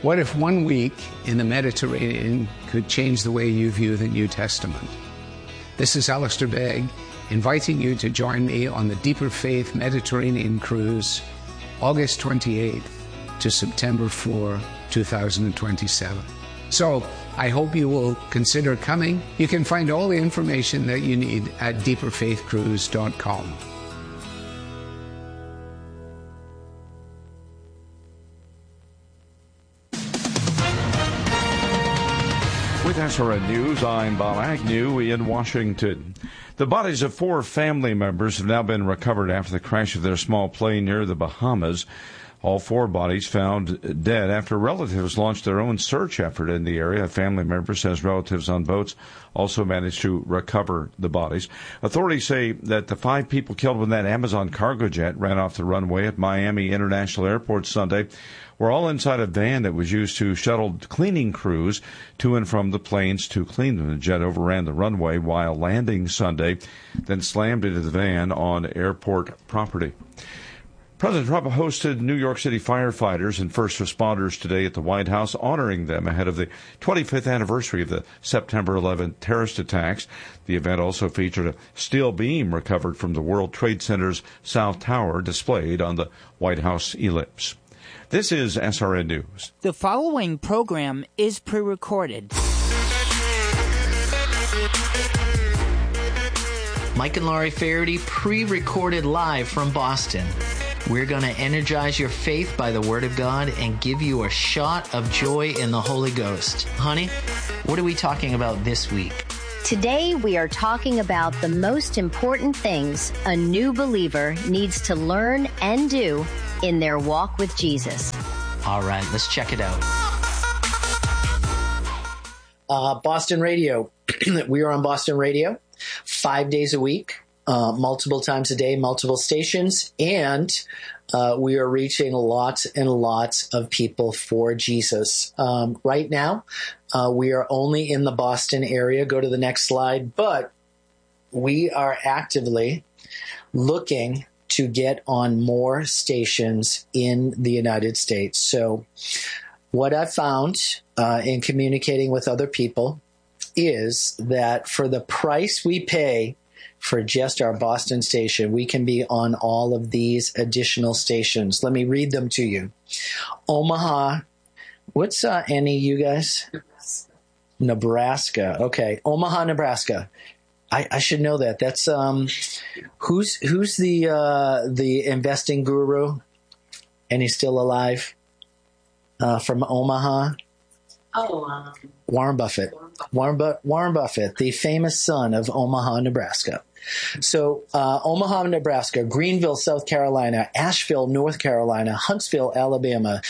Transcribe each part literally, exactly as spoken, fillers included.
What if one week in the Mediterranean could change the way you view the New Testament? This is Alistair Begg, inviting you to join me on the Deeper Faith Mediterranean Cruise, August twenty-eighth to September fourth, two thousand twenty-seven. So, I hope you will consider coming. You can find all the information that you need at deeper faith cruise dot com. With S R N News, I'm Bob Agnew in Washington. The bodies of four family members have now been recovered after the crash of their small plane near the Bahamas. All four bodies found dead after relatives launched their own search effort in the area. A family member says relatives on boats also managed to recover the bodies. Authorities say that the five people killed when that Amazon cargo jet ran off the runway at Miami International Airport Sunday were all inside a van that was used to shuttle cleaning crews to and from the planes to clean them. The jet overran the runway while landing Sunday, then slammed into the van on airport property. President Trump hosted New York City firefighters and first responders today at the White House, honoring them ahead of the twenty-fifth anniversary of the September eleventh terrorist attacks. The event also featured a steel beam recovered from the World Trade Center's South Tower displayed on the White House ellipse. This is S R N News. The following program is pre-recorded. Mike and Laurie Faherty pre-recorded live from Boston. We're going to energize your faith by the Word of God and give you a shot of joy in the Holy Ghost. Honey, what are we talking about this week? Today we are talking about the most important things a new believer needs to learn and do in their walk with Jesus. All right, let's check it out. Uh, Boston Radio. We are on Boston Radio five days a week. Uh, multiple times a day, multiple stations, and uh, we are reaching lots and lots of people for Jesus. Um, right now, uh, we are only in the Boston area. Go to the next slide. But we are actively looking to get on more stations in the United States. So what I found uh, in communicating with other people is that for the price we pay for just our Boston station, we can be on all of these additional stations. Let me read them to you. Omaha. What's uh, any you guys? Nebraska. Okay. Omaha, Nebraska. I, I should know that. That's um, who's who's the uh, the investing guru, and he's still alive. Uh, from Omaha. Oh, um, Warren Buffett. Warren, Bu- Warren Buffett, the famous son of Omaha, Nebraska. So uh, Omaha, Nebraska, Greenville, South Carolina, Asheville, North Carolina, Huntsville, Alabama,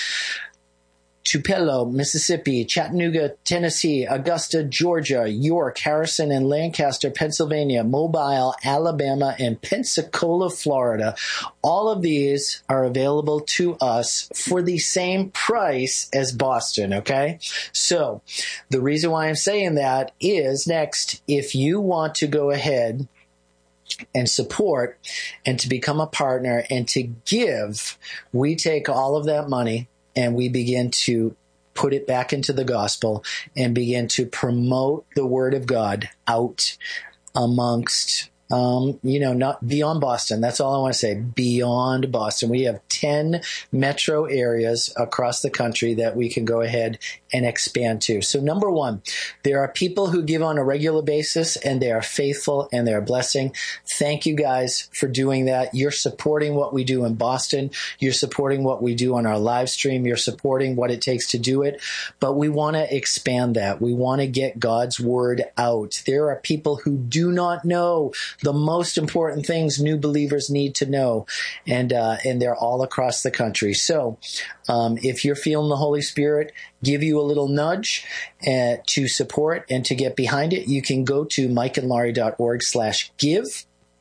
Tupelo, Mississippi, Chattanooga, Tennessee, Augusta, Georgia, York, Harrison, and Lancaster, Pennsylvania, Mobile, Alabama, and Pensacola, Florida. All of these are available to us for the same price as Boston, okay? So the reason why I'm saying that is, next, if you want to go ahead and support and to become a partner and to give, we take all of that money and we begin to put it back into the gospel and begin to promote the Word of God out amongst, um, you know, not beyond Boston. That's all I want to say. Beyond Boston. We have ten metro areas across the country that we can go ahead and expand to. So number one, there are people who give on a regular basis and they are faithful and they are blessing. Thank you guys for doing that. You're supporting what we do in Boston. You're supporting what we do on our live stream. You're supporting what it takes to do it. But we want to expand that. We want to get God's word out. There are people who do not know the most important things new believers need to know. And, uh, and they're all across the country. So, um, if you're feeling the Holy Spirit give you a little nudge uh, to support and to get behind it, you can go to mike and laurie dot org slash give.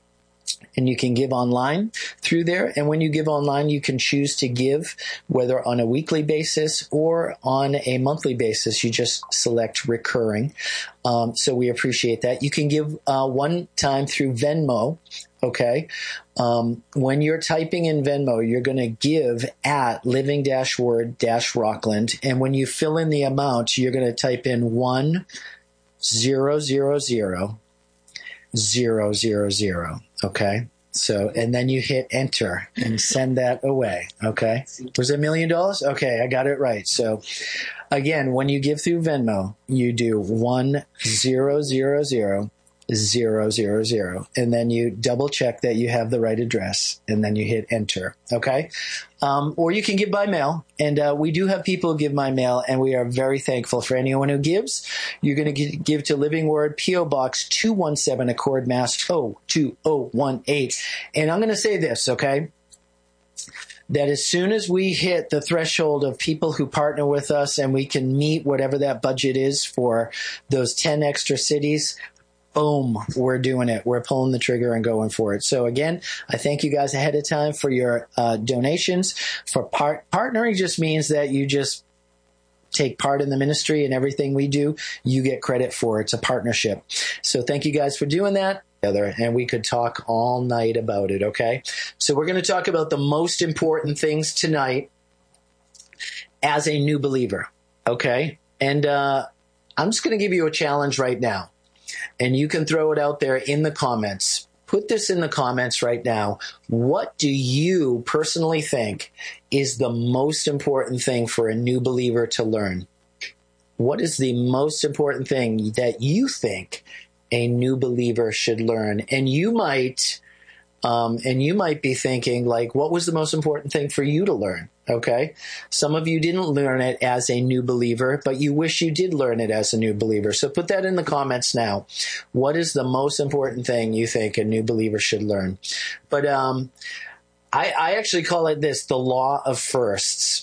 And you can give online through there. And when you give online, you can choose to give whether on a weekly basis or on a monthly basis. You just select recurring. Um, so we appreciate that. You can give uh, one time through Venmo. Okay. Um, when you're typing in Venmo, you're going to give at living dash word dash Rockland. And when you fill in the amount, you're going to type in one zero zero zero zero zero zero. Okay. So, and then you hit enter and send that away. Okay. Was it a million dollars? Okay. I got it right. So again, when you give through Venmo, you do one zero zero zero zero zero zero, and then you double check that you have the right address, and then you hit enter. Okay. Um, or you can give by mail, and uh, we do have people give by mail, and we are very thankful for anyone who gives. You're going to give to Living Word, P O Box two one seven, Accord, Mass. oh two oh one eight. And I'm going to say this, okay, that as soon as we hit the threshold of people who partner with us and we can meet whatever that budget is for those ten extra cities, boom, we're doing it. We're pulling the trigger and going for it. So again, I thank you guys ahead of time for your uh, donations. For part- partnering just means that you just take part in the ministry, and everything we do, you get credit for. It's a partnership. So thank you guys for doing that. And we could talk all night about it, okay? So we're going to talk about the most important things tonight as a new believer, okay? And uh, I'm just going to give you a challenge right now. And you can throw it out there in the comments. Put this in the comments right now. What do you personally think is the most important thing for a new believer to learn? What is the most important thing that you think a new believer should learn? And you might, um, and you might be thinking, like, what was the most important thing for you to learn? Okay. Some of you didn't learn it as a new believer, but you wish you did learn it as a new believer. So put that in the comments now. What is the most important thing you think a new believer should learn? But um, I, I actually call it this, the law of firsts.